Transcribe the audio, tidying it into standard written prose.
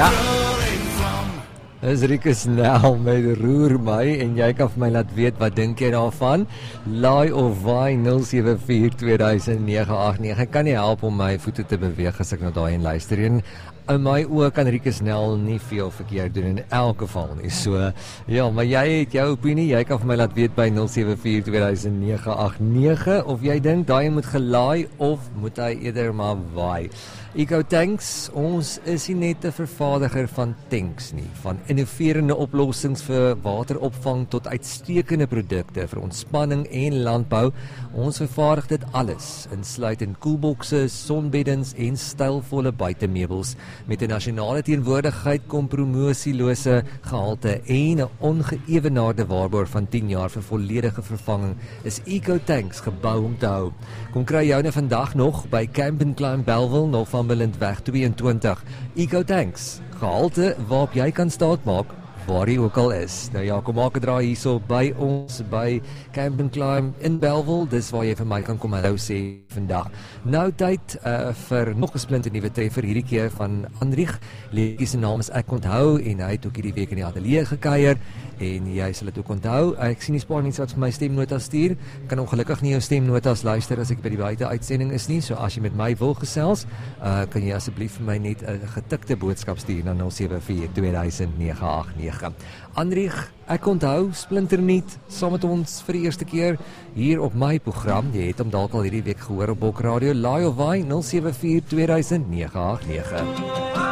Ja. Dis Rikus Nel met Roer My en jy kan vir my laat weet wat dink jy daarvan. Laai of waai 074200989. Ek kan nie help om my voete te beweeg as ek nou daai en luister. En in my oë kan Rikus Nel nie veel verkeerd doen in elk geval nie. So ja, maar jy het jou opinie. Jy kan vir my laat weet by 074200989 of jy dink daai moet gelaai of moet hy eerder maar waai. EcoTanks, ons is nie net 'n vervaardiger van tanks nie, van innoverende oplossings vir wateropvang tot uitstekende produkte vir ontspanning en landbou. Ons vervaardig dit alles, insluitend koelbokse, sonbeddens en stylvolle buitemeubels met 'n nasionale teenwoordigheid, kompromosielose gehalte en 'n ongeëwenaarde waarborg van 10 jaar vir volledige vervanging. Is EcoTanks gebou om te hou. Kom kry joune vandag nog by Camp & Climb Bellville, Northumberlandweg 22. EcoTanks, gehalte waarop jy kan staatmaak waar jy ook al is. Nou ja, kom maak 'n draai hierso by ons by Camp & Climb in Bellville. Dis waar jy vir my kan kom hallo sê vandag. Nou tyd vir nog 'n splinte nuwe treffer, hierdie keer van Anrich. Liedjie se naam is Ek Onthou en hy het ook hierdie week in die ateljee gekuier en jy sal dit ook onthou. Ek sien die spaar mense wat vir my stemnotas stuur. Kan ongelukkig nie jou stemnotas luister as ek by die buite uitsending is nie. So as jy met my wil gesels, kan jy asseblief vir my net 'n getikte boodskap stuur na 074200989. Anrich, Ek Onthou, splinternuut, saam met ons vir die eerste keer hier op my program. Jy het hom dalk al hierdie week gehoor op Bok Radio. Laai of waai 074200989.